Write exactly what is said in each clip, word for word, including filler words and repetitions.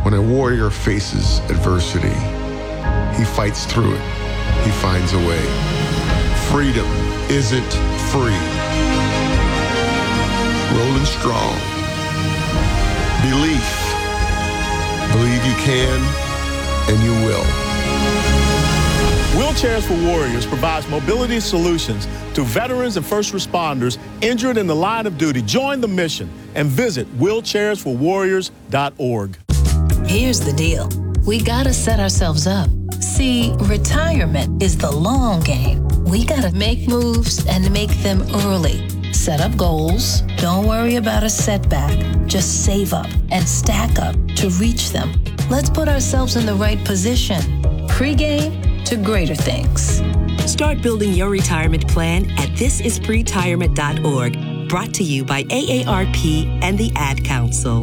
When a warrior faces adversity, he fights through it. He finds a way. Freedom isn't free. Rolling strong. Belief. Believe you can, and you will. Wheelchairs for Warriors provides mobility solutions to veterans and first responders injured in the line of duty. Join the mission and visit wheelchairs for warriors dot org. Here's the deal. We gotta set ourselves up. See, retirement is the long game. We gotta make moves and make them early. Set up goals. Don't worry about a setback. Just save up and stack up to reach them. Let's put ourselves in the right position. Pre-game to greater things. Start building your retirement plan at this is pretirement dot org. Brought to you by A A R P and the Ad Council.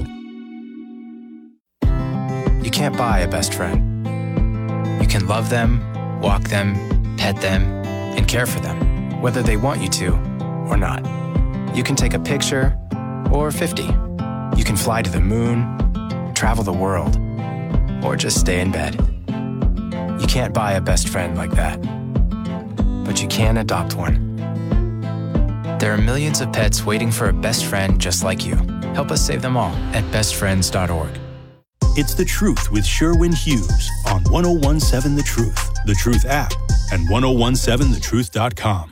You can't buy a best friend. You can love them, walk them, pet them, and care for them, whether they want you to or not. You can take a picture or fifty. You can fly to the moon, travel the world, or just stay in bed. You can't buy a best friend like that, but you can adopt one. There are millions of pets waiting for a best friend just like you. Help us save them all at best friends dot org. It's The Truth with Sherwin Hughes on ten seventeen The Truth, The Truth app, and ten seventeen the truth dot com.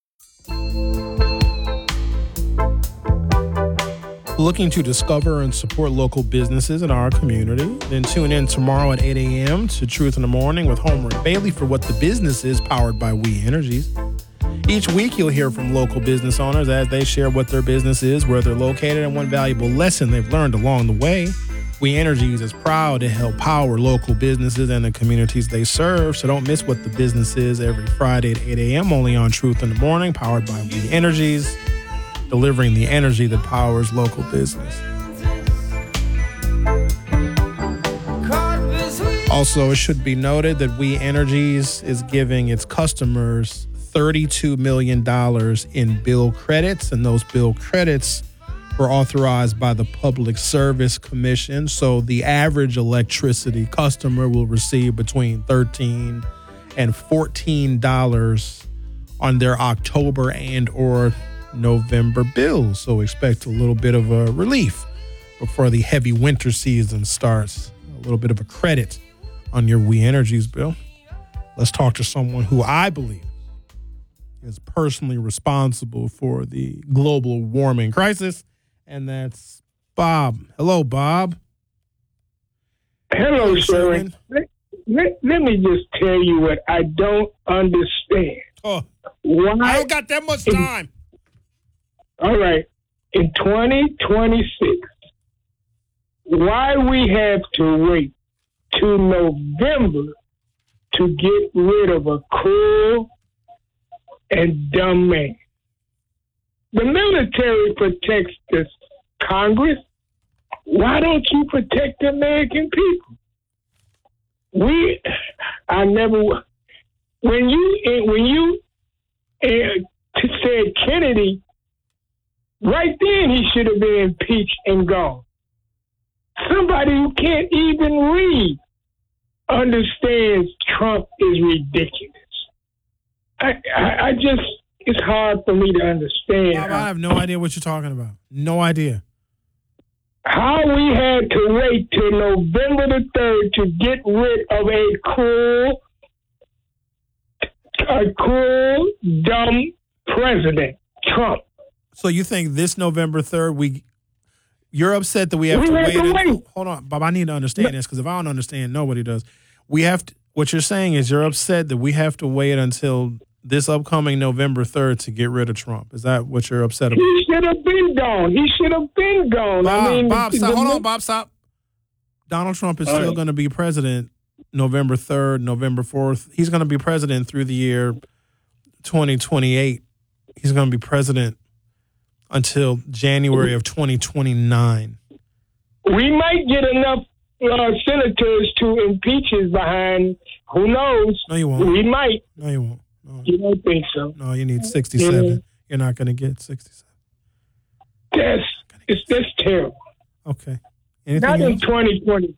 Looking to discover and support local businesses in our community? Then tune in tomorrow at eight a.m. to Truth in the Morning with Homer and Bailey for What the Business Is, powered by We Energies. Each week, you'll hear from local business owners as they share what their business is, where they're located, and one valuable lesson they've learned along the way. We Energies is proud to help power local businesses and the communities they serve, so don't miss What the Business Is every Friday at eight a.m. only on Truth in the Morning, powered by We Energies, delivering the energy that powers local business. Also, it should be noted that We Energies is giving its customers thirty-two million dollars in bill credits, and those bill credits were authorized by the Public Service Commission. So the average electricity customer will receive between thirteen dollars and fourteen dollars on their October and or November bills. So expect a little bit of a relief before the heavy winter season starts. A little bit of a credit on your We Energies bill. Let's talk to someone who I believe is personally responsible for the global warming crisis, and that's Bob. Hello, Bob. Hello, Sherwin. Let, let, let me just tell you what I don't understand. Oh, Why, I don't got that much time. In, all right. In twenty twenty-six, why we have to wait to November to get rid of a cruel and dumb man? The military protects the Congress. Why don't you protect the American people? We, I never, when you, when you uh, said Kennedy, right then he should have been impeached and gone. Somebody who can't even read understands Trump is ridiculous. I, I, I just, it's hard for me to understand. Bob, I have no idea what you're talking about. No idea. How we had to wait till November the third to get rid of a cruel, a cruel, dumb president, Trump. So you think this November third, we, you're upset that we have we to have wait? To and, wait. Hold on, Bob, I need to understand this, because if I don't understand, nobody does. We have to, what you're saying is you're upset that we have to wait until this upcoming November third to get rid of Trump. Is that what you're upset about? He should have been gone. He should have been gone. Bob, I mean, Bob, stop. the, Hold on, Bob, stop. Donald Trump is still right. going to be president November third, November fourth. He's going to be president through the year twenty twenty-eight. He's going to be president until January of twenty twenty-nine. We might get enough uh, senators to impeach his behind. Who knows? No, you won't. We might. No, you won't. No. You don't think so? No, you need sixty-seven. Yeah. You're not going to get sixty-seven. That's, it's, that's terrible. Okay. Anything Not else? in twenty twenty.